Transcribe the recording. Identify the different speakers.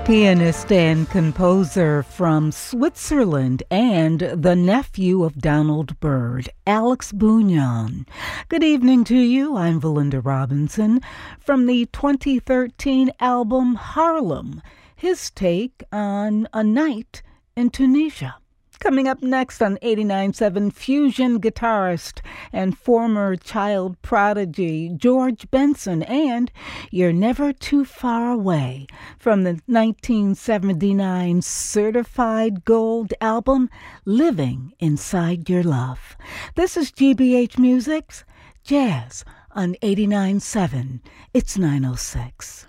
Speaker 1: pianist and composer from Switzerland and the nephew of Donald Byrd, Alex Bugnon. Good evening to you. I'm Valinda Robinson from the 2013 album Harlem, his take on a night in Tunisia. Coming up next on 89.7, fusion guitarist and former child prodigy George Benson and You're Never Too Far Away from the 1979 certified gold album Living Inside Your Love. This is GBH Music's Jazz on 89.7. It's 9:06.